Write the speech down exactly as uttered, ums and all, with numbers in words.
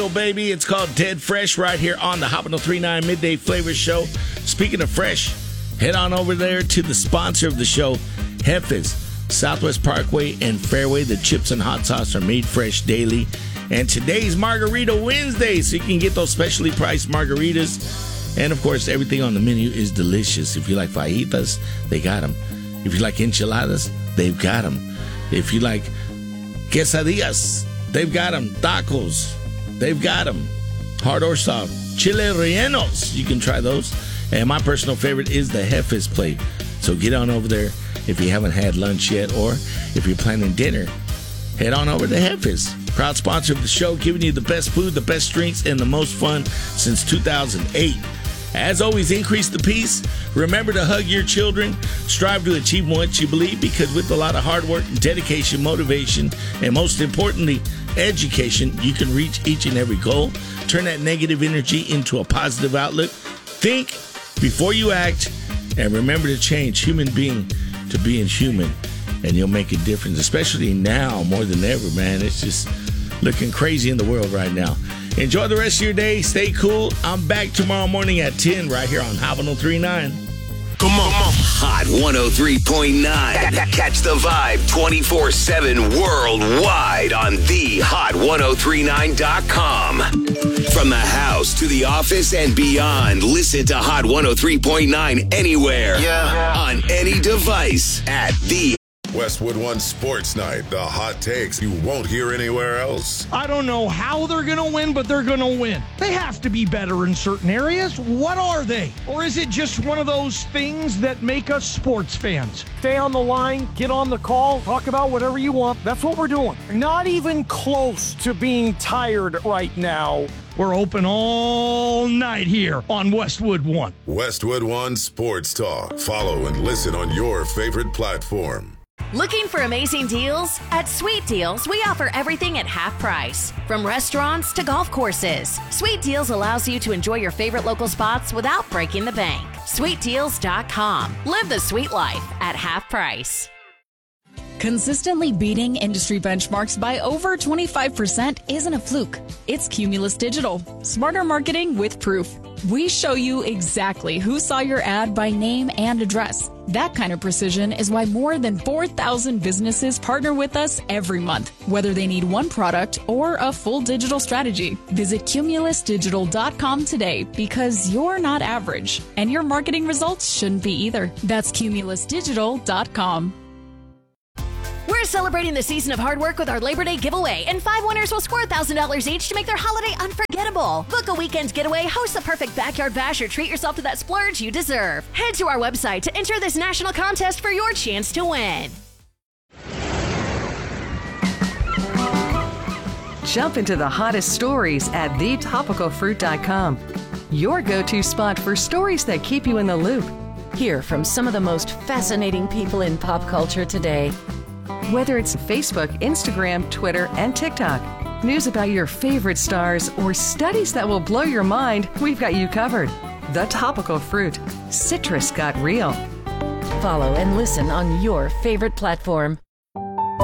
Baby, it's called Dead Fresh right here on the Hot one oh three point nine Midday Flavor Show. Speaking of fresh, head on over there to the sponsor of the show, Jefes, Southwest Parkway and Fairway. The chips and hot sauce are made fresh daily. And today's Margarita Wednesday, so you can get those specially priced margaritas. And of course, everything on the menu is delicious. If you like fajitas, they got them. If you like enchiladas, they've got them. If you like quesadillas, they've got them. Tacos, they've got them. Hard or soft. Chile rellenos. You can try those. And my personal favorite is the Jefes plate. So get on over there if you haven't had lunch yet, or if you're planning dinner, head on over to Jefes. Proud sponsor of the show, giving you the best food, the best drinks, and the most fun since two thousand eight. As always, increase the peace. Remember to hug your children. Strive to achieve what you believe, because with a lot of hard work, dedication, motivation, and most importantly, education, you can reach each and every goal. Turn that negative energy into a positive outlook. Think before you act, and remember to change human being to being human, and you'll make a difference, especially now more than ever, man. It's just looking crazy in the world right now. Enjoy the rest of your day. Stay cool. I'm back tomorrow morning at ten right here on Hot one oh three point nine. Come on. Hot one oh three point nine. Catch the vibe twenty-four seven worldwide on the hot ten thirty-nine dot com. From the house to the office and beyond, listen to Hot one oh three point nine anywhere. Yeah. On any device at the Westwood One Sports Night, the hot takes you won't hear anywhere else. I don't know how they're going to win, but they're going to win. They have to be better in certain areas. What are they? Or is it just one of those things that make us sports fans? Stay on the line, get on the call, talk about whatever you want. That's what we're doing. Not even close to being tired right now. We're open all night here on Westwood One. Westwood One Sports Talk. Follow and listen on your favorite platform. Looking for amazing deals? At Sweet Deals, we offer everything at half price. From restaurants to golf courses, Sweet Deals allows you to enjoy your favorite local spots without breaking the bank. sweet deals dot com. Live the sweet life at half price. Consistently beating industry benchmarks by over twenty-five percent isn't a fluke. It's Cumulus Digital. Smarter marketing with proof. We show you exactly who saw your ad by name and address. That kind of precision is why more than four thousand businesses partner with us every month, whether they need one product or a full digital strategy. Visit cumulus digital dot com today, because you're not average, and your marketing results shouldn't be either. That's cumulus digital dot com. We're celebrating the season of hard work with our Labor Day giveaway, and five winners will score one thousand dollars each to make their holiday unforgettable. Book a weekend getaway, host the perfect backyard bash, or treat yourself to that splurge you deserve. Head to our website to enter this national contest for your chance to win. Jump into the hottest stories at the topical fruit dot com. Your go-to spot for stories that keep you in the loop. Hear from some of the most fascinating people in pop culture today. Whether it's Facebook, Instagram, Twitter, and TikTok, news about your favorite stars, or studies that will blow your mind, we've got you covered. The Topical Fruit. Citrus got real. Follow and listen on your favorite platform.